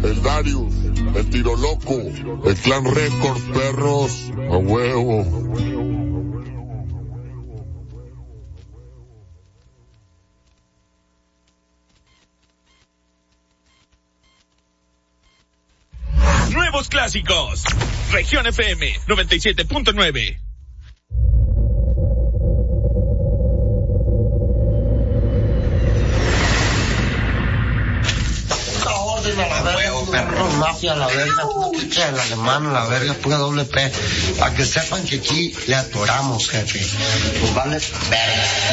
el Darius, el Tiro Loco, el Clan Records, perros, a huevo. Nuevos clásicos. Región FM 97.9. A la verga, perro, mafia a la verga, puta el alemán a la verga, pura doble P, para que sepan que aquí le atoramos, jefe. Pues vale verga.